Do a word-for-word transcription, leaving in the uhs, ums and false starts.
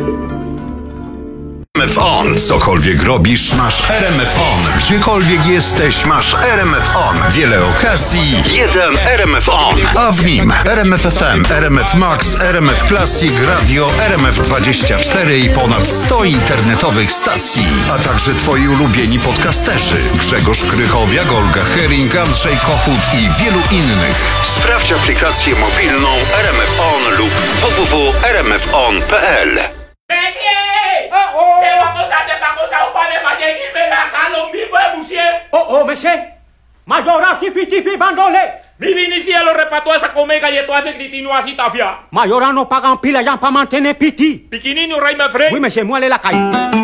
R M F On. Cokolwiek robisz, masz R M F On. Gdziekolwiek jesteś, masz R M F On. Wiele okazji, jeden R M F On. A w nim R M F F M, R M F Max, R M F Classic, Radio, R M F dwadzieścia cztery i ponad sto internetowych stacji. A także twoi ulubieni podcasterzy. Grzegorz Krychowiak, Olga Hering, Andrzej Kochut i wielu innych. Sprawdź aplikację mobilną R M F On lub w w w kropka r m f on kropka p l. Oh, oh, monsieur! Mayora tipi-tipi bandole! Bibi ici alors repatoa sa come galleto avec litino asitafia. Mayora no pagan pila yan pa mantener piti. Pikinino rai me frère. Oui, monsieur, moi, elle est la caille.